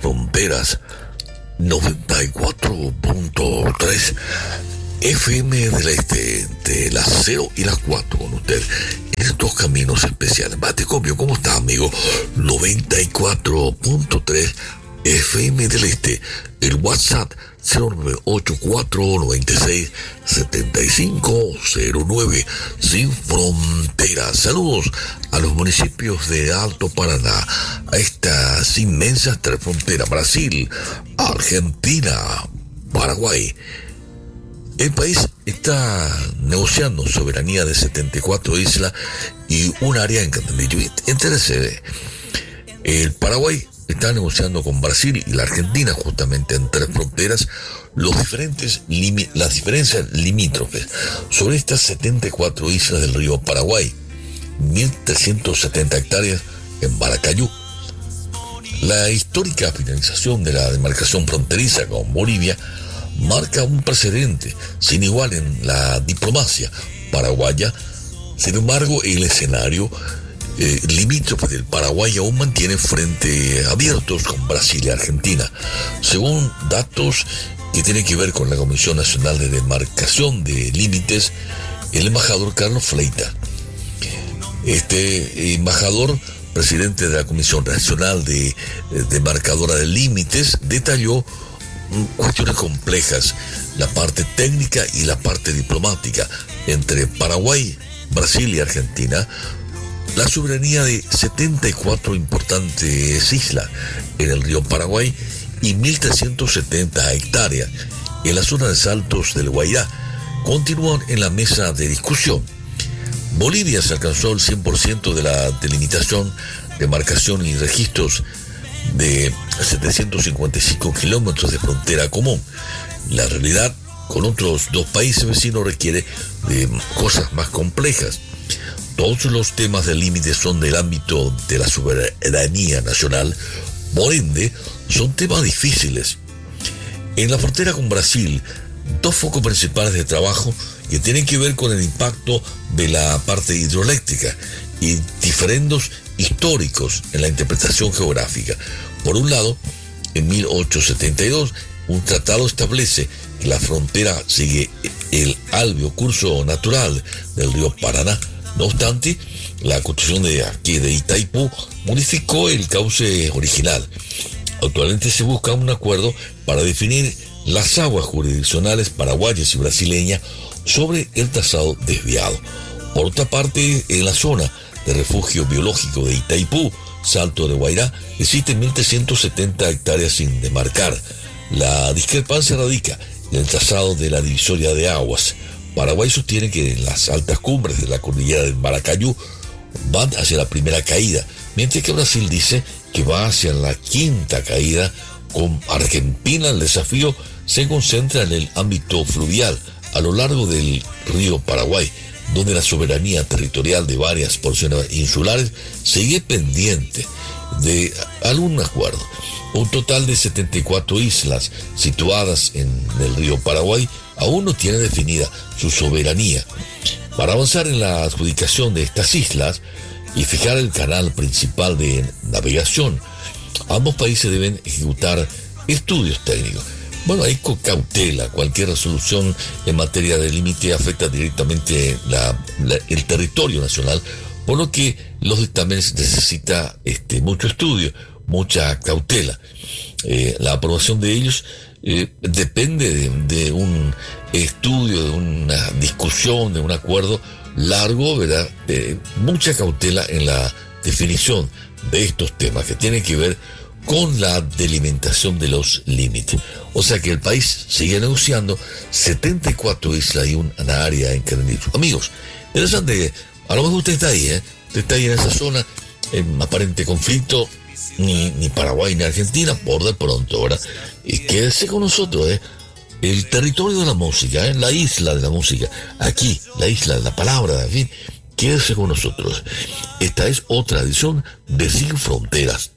Fronteras, 94.3 FM del Este, de las 0 y las 4 con usted en estos caminos especiales. Batecopio, ¿cómo está, amigo? 94.3 FM del Este, el WhatsApp 0984967509, sin fronteras. Saludos a los municipios de Alto Paraná, a estas inmensas tres fronteras: Brasil, Argentina, Paraguay. El país está negociando soberanía de 74 islas y un área en Cantanillo. Entérese, el Paraguay está negociando con Brasil y la Argentina, justamente en tres fronteras, las diferencias limítrofes sobre estas 74 islas del río Paraguay, 1.370 hectáreas en Maracayú. La histórica finalización de la demarcación fronteriza con Bolivia marca un precedente sin igual en la diplomacia paraguaya. Sin embargo, el escenario limítrofe del Paraguay aún mantiene frente abiertos con Brasil y Argentina, según datos que tienen que ver con la Comisión Nacional de Demarcación de Límites. El embajador Carlos Fleita, este embajador, presidente de la Comisión Nacional de Demarcadora de Límites, detalló cuestiones complejas, la parte técnica y la parte diplomática entre Paraguay, Brasil y Argentina, la soberanía de 74 importantes islas en el río Paraguay y 1.370 hectáreas en la zona de Saltos del Guairá continúan en la mesa de discusión. Bolivia se alcanzó el 100% de la delimitación, demarcación y registros de 755 kilómetros de frontera común. La realidad con otros dos países vecinos requiere de cosas más complejas. Todos los temas del límite son del ámbito de la soberanía nacional, por ende, son temas difíciles. En la frontera con Brasil, dos focos principales de trabajo que tienen que ver con el impacto de la parte hidroeléctrica y diferendos históricos en la interpretación geográfica. Por un lado, en 1872, un tratado establece que la frontera sigue el albio curso natural del río Paraná. No obstante, la Constitución de Itaipú modificó el cauce original. Actualmente se busca un acuerdo para definir las aguas jurisdiccionales paraguayas y brasileñas sobre el trazado desviado. Por otra parte, en la zona de refugio biológico de Itaipú, Salto de Guairá, existen 1.370 hectáreas sin demarcar. La discrepancia radica en el trazado de la divisoria de aguas. Paraguay sostiene que en las altas cumbres de la cordillera de Maracayú van hacia la primera caída, mientras que Brasil dice que va hacia la quinta caída. Con Argentina, el desafío se concentra en el ámbito fluvial a lo largo del río Paraguay, donde la soberanía territorial de varias porciones insulares sigue pendiente de algún acuerdo. Un total de 74 islas situadas en el río Paraguay aún no tiene definida su soberanía. Para avanzar en la adjudicación de estas islas y fijar el canal principal de navegación, ambos países deben ejecutar estudios técnicos. Bueno, hay con cautela. Cualquier resolución en materia de límite afecta directamente el territorio nacional, por lo que los dictámenes necesitan mucho estudio, mucha cautela. La aprobación de ellos depende de un estudio, de una discusión, de un acuerdo largo, ¿verdad? Mucha cautela en la definición de estos temas que tienen que ver con la delimitación de los límites. O sea que el país sigue negociando 74 islas y una área en Cantanillo. Amigos, interesante, a lo mejor usted está ahí, usted está ahí en esa zona, en aparente conflicto, ni Paraguay ni Argentina, por de pronto, ¿verdad? Y quédese con nosotros, el territorio de la música, la isla de la música, aquí, la isla de la palabra, en fin, quédese con nosotros. Esta es otra edición de Sin Fronteras.